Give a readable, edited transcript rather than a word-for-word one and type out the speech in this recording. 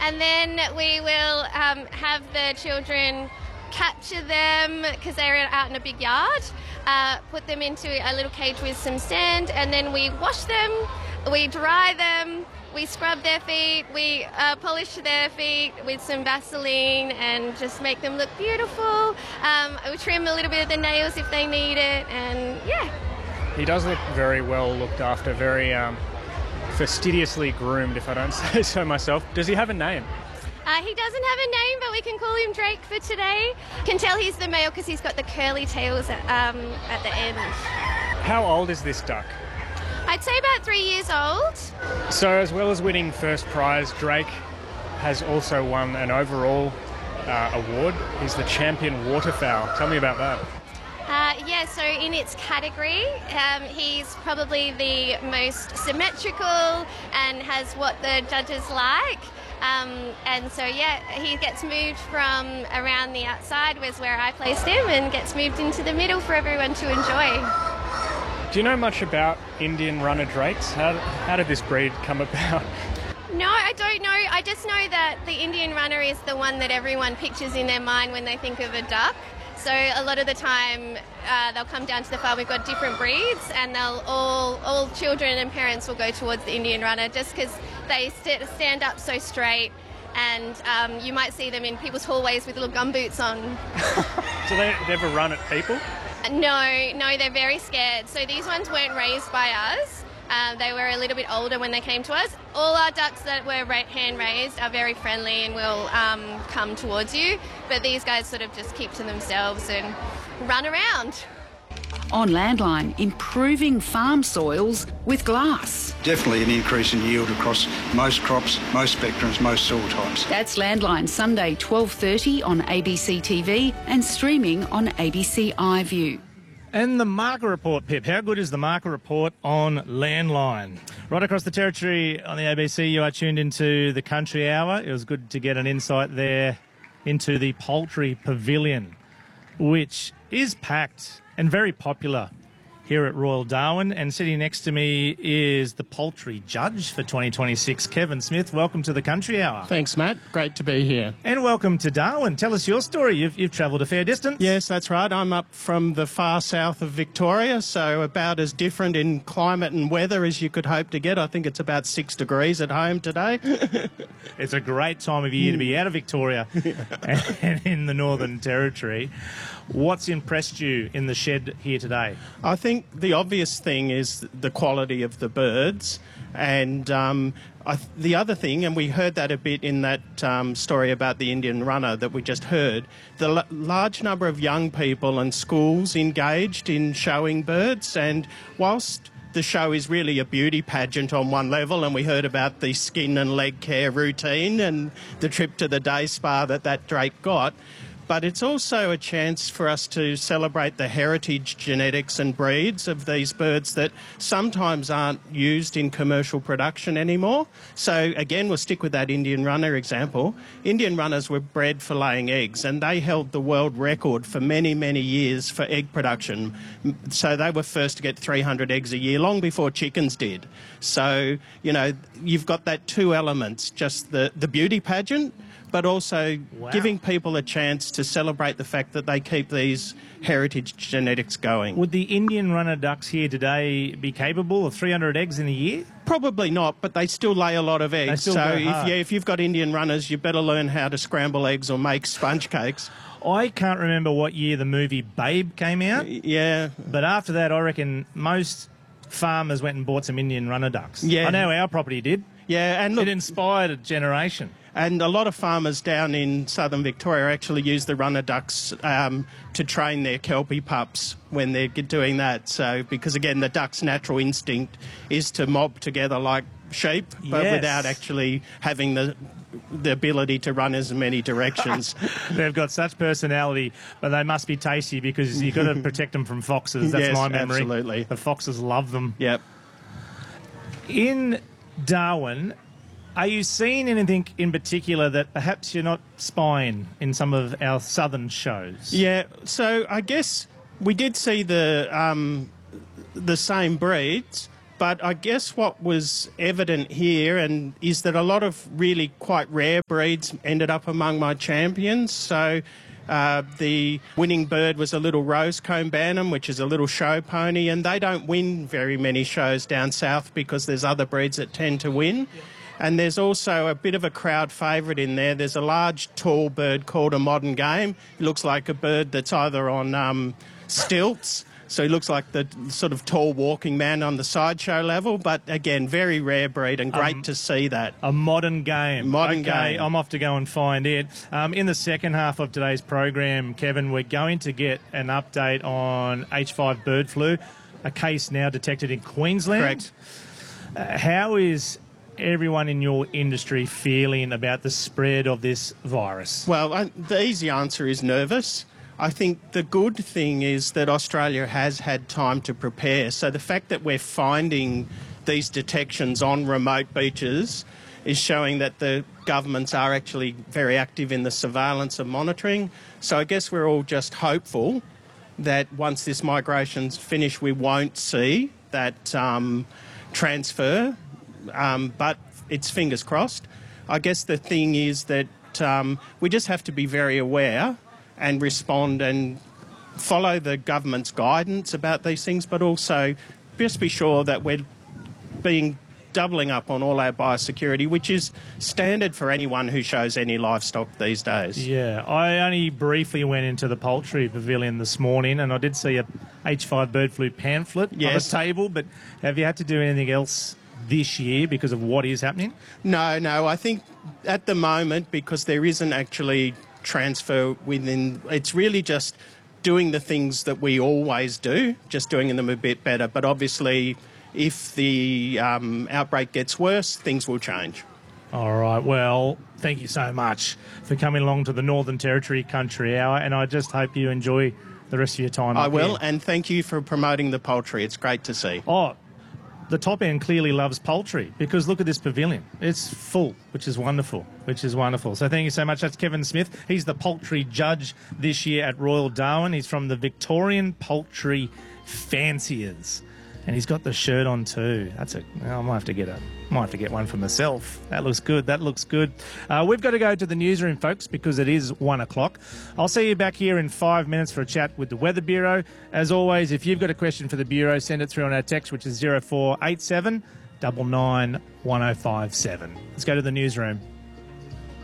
and then we will have the children capture them because they're out in a big yard, put them into a little cage with some sand, and then we wash them, we dry them, we scrub their feet, we polish their feet with some Vaseline and just make them look beautiful. We trim a little bit of the nails if they need it, and yeah. He does look very well looked after, very fastidiously groomed, if I don't say so myself. Does he have a name? He doesn't have a name, but we can call him Drake for today. Can tell he's the male because he's got the curly tails at the end. How old is this duck? I'd say about 3 years old. So as well as winning first prize, Drake has also won an overall award. He's the champion waterfowl. Tell me about that. Yeah, so in its category, he's probably the most symmetrical and has what the judges like. And so, yeah, he gets moved from around the outside, was where I placed him, and gets moved into the middle for everyone to enjoy. Do you know much about Indian runner drakes? How did this breed come about? No, I don't know. I just know that the Indian runner is the one that everyone pictures in their mind when they think of a duck. So a lot of the time they'll come down to the farm. We've got different breeds, and they'll all children and parents will go towards the Indian runner just because they stand up so straight, and you might see them in people's hallways with little gumboots on. So they never run at people? No, they're very scared. So these ones weren't raised by us. They were a little bit older when they came to us. All our ducks that were hand-raised are very friendly and will come towards you, but these guys sort of just keep to themselves and run around. On Landline, improving farm soils with glass. Definitely an increase in yield across most crops, most spectrums, most soil types. That's Landline, Sunday 12:30 on ABC TV and streaming on ABC iView. And the market report, Pip. How good is the market report on Landline? Right across the territory on the ABC, you are tuned into the Country Hour. It was good to get an insight there into the Poultry Pavilion, which is packed and very popular here at Royal Darwin. And sitting next to me is the poultry judge for 2026, Kevin Smith. Welcome to the Country Hour. Thanks, Matt. Great to be here. And welcome to Darwin. Tell us your story. You've travelled a fair distance. Yes, that's right. I'm up from the far south of Victoria, so about as different in climate and weather as you could hope to get. I think it's about 6 degrees at home today. It's a great time of year to be out of Victoria and in the Northern Territory. What's impressed you in the shed here today? I think the obvious thing is the quality of the birds, and the other thing, and we heard that a bit in that story about the Indian runner that we just heard, the large number of young people and schools engaged in showing birds. And whilst the show is really a beauty pageant on one level, and we heard about the skin and leg care routine and the trip to the day spa that Drake got, but it's also a chance for us to celebrate the heritage genetics and breeds of these birds that sometimes aren't used in commercial production anymore. So again, we'll stick with that Indian runner example. Indian runners were bred for laying eggs, and they held the world record for many, many years for egg production. So they were first to get 300 eggs a year, long before chickens did. So, you know, you've got that two elements, just the beauty pageant, but also giving people a chance to celebrate the fact that they keep these heritage genetics going. Would the Indian runner ducks here today be capable of 300 eggs in a year? Probably not, but they still lay a lot of eggs. So if you've got Indian runners, you better learn how to scramble eggs or make sponge cakes. I can't remember what year the movie Babe came out. Yeah. But after that, I reckon most farmers went and bought some Indian runner ducks. Yeah. I know our property did. Yeah, and look, it inspired a generation. And a lot of farmers down in southern Victoria actually use the runner ducks to train their Kelpie pups when they're doing that. So, because again, the duck's natural instinct is to mob together like sheep, but without actually having the ability to run as many directions. They've got such personality, but they must be tasty because you've got to protect them from foxes. That's my memory. Absolutely. The foxes love them. Yep. In Darwin, are you seeing anything in particular that perhaps you're not spying in some of our southern shows? Yeah, so I guess we did see the same breeds, But I guess what was evident here is that a lot of really quite rare breeds ended up among my champions. So the winning bird was a little rose-comb Bantam, which is a little show pony, and they don't win very many shows down south because there's other breeds that tend to win. Yeah. And there's also a bit of a crowd favourite in there. There's a large, tall bird called a Modern Game. It looks like a bird that's either on stilts, so he looks like the sort of tall walking man on the sideshow level, but again, very rare breed and great to see that. A Modern Game. Modern Game. I'm off to go and find it. In the second half of today's program, Kevin, we're going to get an update on H5 bird flu, a case now detected in Queensland. Correct. How is everyone in your industry feeling about the spread of this virus? Well, the easy answer is nervous. I think the good thing is that Australia has had time to prepare. So the fact that we're finding these detections on remote beaches is showing that the governments are actually very active in the surveillance and monitoring. So I guess we're all just hopeful that once this migration's finished, we won't see that transfer, but it's fingers crossed. I guess the thing is that we just have to be very aware and respond and follow the government's guidance about these things, but also just be sure that we're doubling up on all our biosecurity, which is standard for anyone who shows any livestock these days. Yeah, I only briefly went into the poultry pavilion this morning and I did see a H5 bird flu pamphlet on the table, but have you had to do anything else this year because of what is happening? No, I think at the moment, because there isn't actually transfer within, it's really just doing the things that we always do, just doing them a bit better. But obviously, if the outbreak gets worse, things will change. All right, well, thank you so much for coming along to the Northern Territory Country Hour, and I just hope you enjoy the rest of your time. I will, and thank you for promoting the poultry. It's great to see. Oh, the top end clearly loves poultry because look at this pavilion. It's full, which is wonderful, So thank you so much. That's Kevin Smith. He's the poultry judge this year at Royal Darwin. He's from the Victorian Poultry Fanciers. And he's got the shirt on too. I might have to get one for myself. That looks good. We've got to go to the newsroom, folks, because it is 1 o'clock. I'll see you back here in 5 minutes for a chat with the Weather Bureau. As always, if you've got a question for the Bureau, send it through on our text, which is 0487 99 1057. Let's go to the newsroom.